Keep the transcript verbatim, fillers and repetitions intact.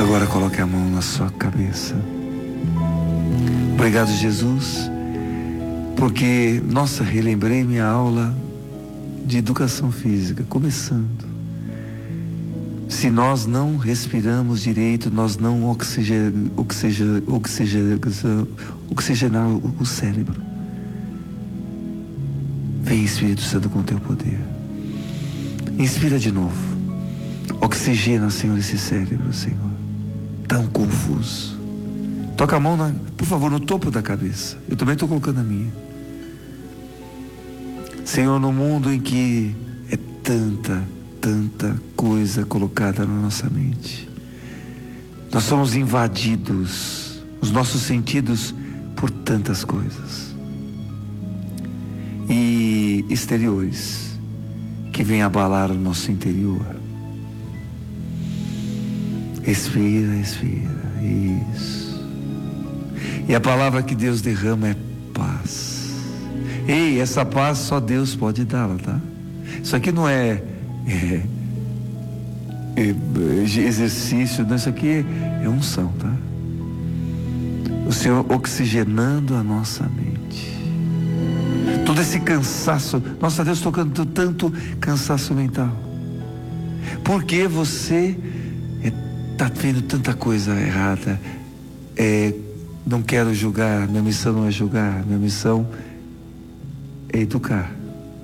Agora coloque a mão na sua cabeça. Obrigado, Jesus, porque, nossa, relembrei minha aula de educação física, começando. Se nós não respiramos direito, nós não oxigen, oxigen, oxigen, oxigenar o, o cérebro. Vem, Espírito Santo, com teu poder. Inspira de novo. Oxigena, Senhor, esse cérebro, Senhor, tão confuso. Toca a mão, na, por favor, no topo da cabeça. Eu também estou colocando a minha. Senhor, no mundo em que é tanta, tanta coisa colocada na nossa mente, nós somos invadidos, os nossos sentidos, por tantas coisas e exteriores que vêm abalar o nosso interior. Respira, respira, isso. E a palavra que Deus derrama é paz. Ei, essa paz só Deus pode dá-la, tá? Isso aqui não é, é, é exercício, não, isso aqui é unção, tá? O Senhor oxigenando a nossa mente. Todo esse cansaço, nossa, Deus tocando tanto cansaço mental. Porque você está vendo tanta coisa errada. É, não quero julgar, minha missão não é julgar, minha missão é educar.